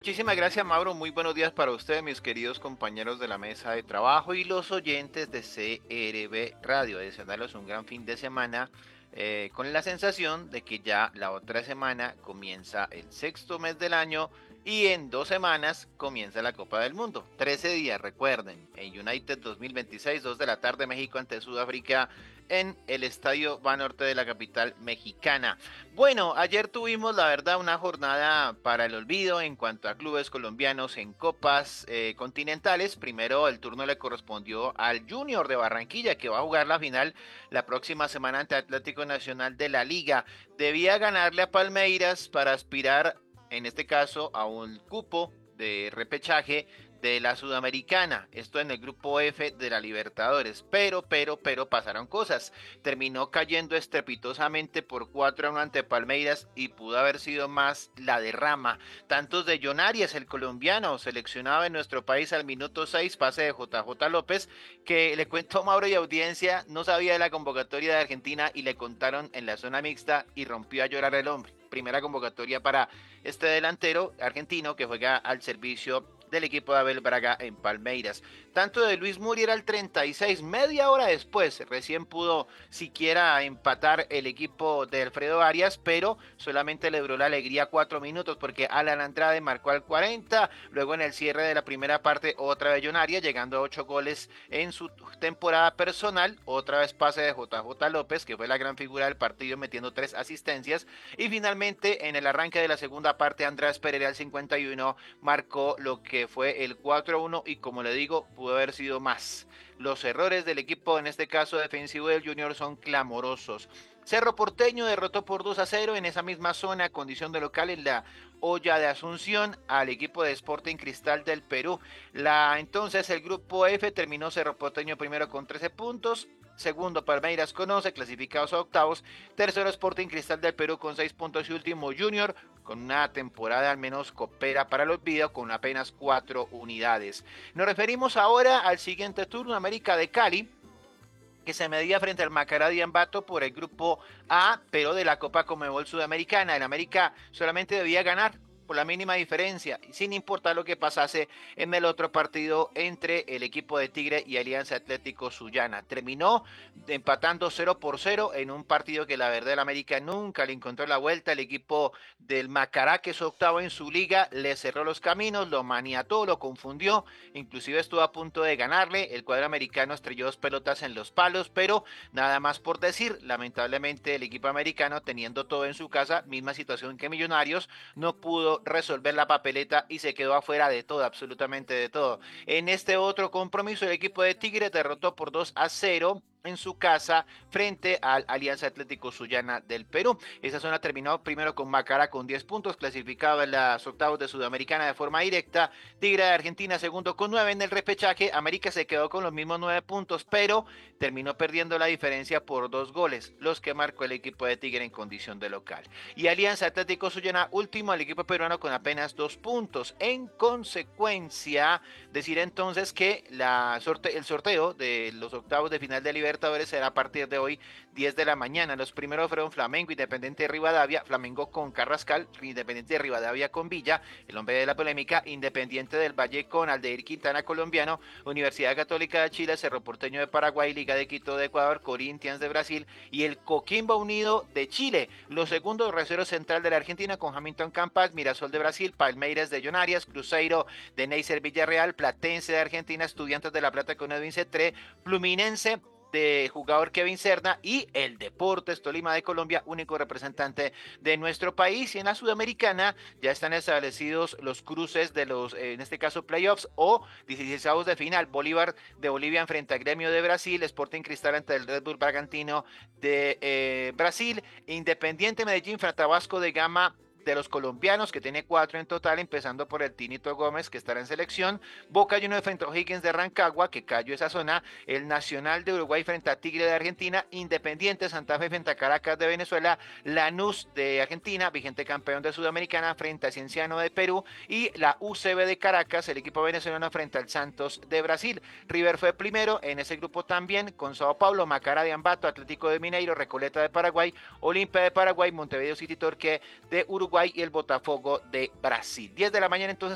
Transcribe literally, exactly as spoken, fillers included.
Muchísimas gracias, Mauro. Muy buenos días para ustedes, mis queridos compañeros de la mesa de trabajo y los oyentes de C R B Radio. Desearles un gran fin de semana eh, con la sensación de que ya la otra semana comienza el sexto mes del año y en dos semanas comienza la Copa del Mundo. trece días, recuerden, en United dos mil veintiséis, dos de la tarde, México ante Sudáfrica en el Estadio Banorte de la capital mexicana. Bueno, ayer tuvimos la verdad una jornada para el olvido en cuanto a clubes colombianos en copas eh, continentales. Primero el turno le correspondió al Junior de Barranquilla, que va a jugar la final la próxima semana ante Atlético Nacional de la Liga. Debía ganarle a Palmeiras para aspirar, en este caso, a un cupo de repechaje de la Sudamericana, esto en el grupo F de la Libertadores, pero, pero, pero pasaron cosas, terminó cayendo estrepitosamente por cuatro a uno ante Palmeiras y pudo haber sido más la derrama, tantos de John Arias, el colombiano, seleccionado en nuestro país al minuto seis, pase de J J López, que le cuento a Mauro y audiencia, no sabía de la convocatoria de Argentina y le contaron en la zona mixta y rompió a llorar el hombre. Primera convocatoria para este delantero argentino que juega al servicio del equipo de Abel Braga en Palmeiras. Tanto de Luis Muriel al treinta y seis, media hora después, recién pudo siquiera empatar el equipo de Alfredo Arias, pero solamente le duró la alegría cuatro minutos porque Alan Andrade marcó al cuarenta, luego en el cierre de la primera parte otra vez John Arias, llegando a ocho goles en su temporada personal, otra vez pase de J J López, que fue la gran figura del partido metiendo tres asistencias, y finalmente en el arranque de la segunda parte Andrés Pereira al cincuenta y uno marcó lo que fue el cuatro a uno y como le digo, pudo haber sido más. Los errores del equipo, en este caso defensivo del Junior, son clamorosos. Cerro Porteño derrotó por dos a cero en esa misma zona, condición de local en la olla de Asunción, al equipo de Sporting Cristal del Perú. La, entonces el grupo F terminó Cerro Porteño primero con trece puntos. Segundo, Palmeiras con once, clasificados a octavos. Tercero, Sporting Cristal del Perú con seis puntos. Y último, Junior, con una temporada al menos copera para el olvido, con apenas cuatro unidades. Nos referimos ahora al siguiente turno, América de Cali, que se medía frente al Macará de Ambato por el grupo A, pero de la Copa Conmebol Sudamericana. El América solamente debía ganar por la mínima diferencia, sin importar lo que pasase en el otro partido entre el equipo de Tigre y Alianza Atlético Sullana. Terminó empatando cero por cero en un partido que la verdad el América nunca le encontró la vuelta. El equipo del Macará, que es octavo en su liga, le cerró los caminos, lo maniató, lo confundió, inclusive estuvo a punto de ganarle. El cuadro americano estrelló dos pelotas en los palos, pero nada más por decir. Lamentablemente el equipo americano, teniendo todo en su casa, misma situación que Millonarios, no pudo resolver la papeleta y se quedó afuera de todo, absolutamente de todo. En este otro compromiso, el equipo de Tigre derrotó por dos a cero en su casa frente al Alianza Atlético Sullana del Perú. Esa zona terminó primero con Macará con diez puntos, clasificado en las octavos de Sudamericana de forma directa. Tigre de Argentina segundo con nueve en el repechaje. América se quedó con los mismos nueve puntos, pero terminó perdiendo la diferencia por dos goles, los que marcó el equipo de Tigre en condición de local. Y Alianza Atlético Sullana último, al equipo peruano con apenas dos puntos. En consecuencia, decir entonces que la sorte el sorteo de los octavos de final de Libertadores será a partir de hoy diez de la mañana. Los primeros fueron Flamengo, Independiente de Rivadavia, Flamengo con Carrascal, Independiente de Rivadavia con Villa, el hombre de la polémica, Independiente del Valle con Aldeir Quintana colombiano, Universidad Católica de Chile, Cerro Porteño de Paraguay, Liga de Quito de Ecuador, Corinthians de Brasil y el Coquimbo Unido de Chile. Los segundos, Recero Central de la Argentina con Hamilton Campas, Mirasol de Brasil, Palmeiras de John Arias, Cruzeiro de Neisser Villarreal, Platense de Argentina, Estudiantes de La Plata con Edwin Cetré, Fluminense de jugador Kevin Serna y el Deportes Tolima de Colombia, único representante de nuestro país. Y en la Sudamericana ya están establecidos los cruces de los, eh, en este caso, playoffs o dieciseisavos de final. Bolívar de Bolivia enfrenta a Gremio de Brasil, Sporting Cristal ante el Red Bull Bragantino de eh, Brasil, Independiente Medellín frente a Vasco de Gama de los colombianos, que tiene cuatro en total, empezando por el Tinito Gómez, que estará en selección. Boca Juniors frente a O'Higgins de Rancagua, que cayó esa zona. El Nacional de Uruguay frente a Tigre de Argentina. Independiente Santa Fe frente a Caracas de Venezuela. Lanús de Argentina, vigente campeón de Sudamericana, frente a Cienciano de Perú. Y la U C B de Caracas, el equipo venezolano, frente al Santos de Brasil. River fue primero en ese grupo también, con Sao Paulo, Macará de Ambato, Atlético de Mineiro, Recoleta de Paraguay, Olimpia de Paraguay, Montevideo City Torque de Uruguay y el Botafogo de Brasil. diez de la mañana entonces